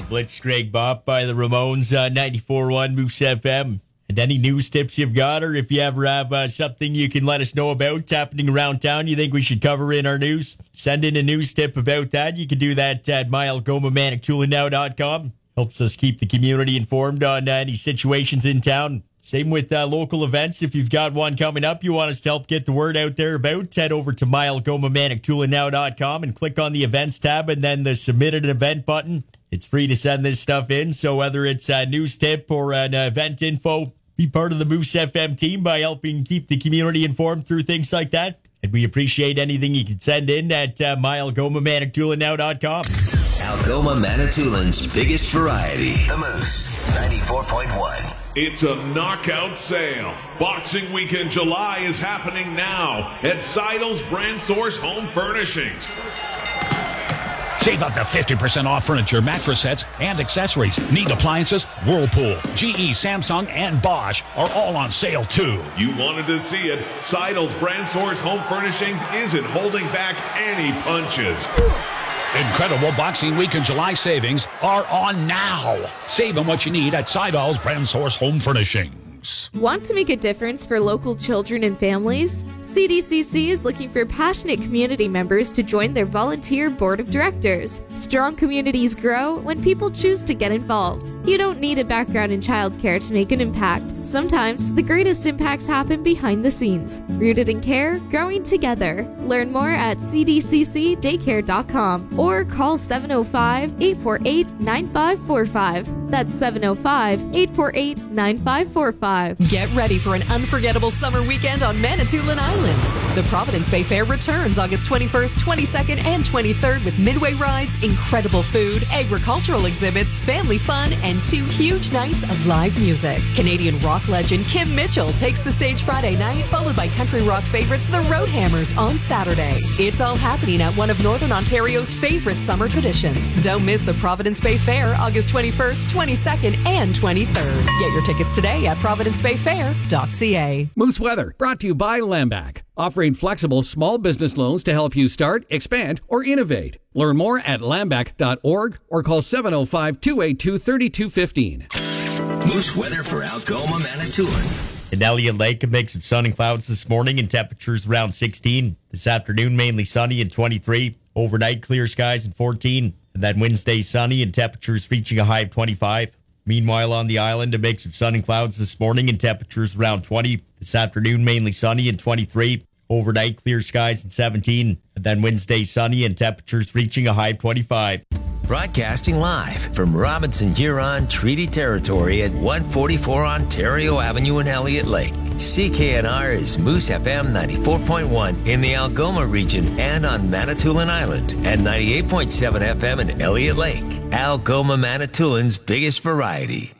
Blitzkrieg Bop by the Ramones on 94.1 Moose FM. And any news tips you've got, or if you ever have something you can let us know about happening around town you think we should cover in our news, send in a news tip about that. You can do that at myalgomamanitoulinow.com. Helps us keep the community informed on any situations in town. Same with local events. If you've got one coming up you want us to help get the word out there about, head over to myalgomamanitoulinow.com and click on the events tab and then the submit an event button. It's free to send this stuff in, so whether it's a news tip or an event info, be part of the Moose FM team by helping keep the community informed through things like that. And we appreciate anything you can send in at myalgomamanitoulinow.com. Algoma Manitoulин's biggest variety. The Moose 94.1. It's a knockout sale. Boxing Weekend July is happening now at Seidel's Brand Source Home Furnishings. Save up to 50% off furniture, mattress sets, and accessories. Need appliances? Whirlpool, GE, Samsung, and Bosch are all on sale, too. You wanted to see it. Seidel's Brand Source Home Furnishings isn't holding back any punches. Incredible Boxing Week and July savings are on now. Save on what you need at Seidel's Brand Source Home Furnishings. Want to make a difference for local children and families? CDCC is looking for passionate community members to join their volunteer board of directors. Strong communities grow when people choose to get involved. You don't need a background in childcare to make an impact. Sometimes the greatest impacts happen behind the scenes. Rooted in care, growing together. Learn more at cdccdaycare.com or call 705-848-9545. That's 705-848-9545. Get ready for an unforgettable summer weekend on Manitoulin Island. The Providence Bay Fair returns August 21st, 22nd, and 23rd with midway rides, incredible food, agricultural exhibits, family fun, and 2 huge nights of live music. Canadian rock legend Kim Mitchell takes the stage Friday night, followed by country rock favorites The Roadhammers on Saturday. It's all happening at one of Northern Ontario's favorite summer traditions. Don't miss the Providence Bay Fair August 21st, 22nd, and 23rd. Get your tickets today at providencebayfair.ca. Moose Weather, brought to you by Lambac, offering flexible small business loans to help you start, expand, or innovate. Learn more at lambac.org or call 705-282-3215. Moose Weather for Algoma Manitoulin. In Elliott Lake, a mix of sun and clouds this morning and temperatures around 16. This afternoon, mainly sunny and 23. Overnight, clear skies and 14. And then Wednesday, sunny and temperatures reaching a high of 25. Meanwhile, on the island, a mix of sun and clouds this morning and temperatures around 20. This afternoon, mainly sunny and 23. Overnight, clear skies and 17. And then Wednesday, sunny and temperatures reaching a high of 25. Broadcasting live from Robinson Huron Treaty Territory at 144 Ontario Avenue in Elliott Lake. CKNR is Moose FM 94.1 in the Algoma region and on Manitoulin Island, and 98.7 FM in Elliott Lake. Algoma Manitoulin's biggest variety.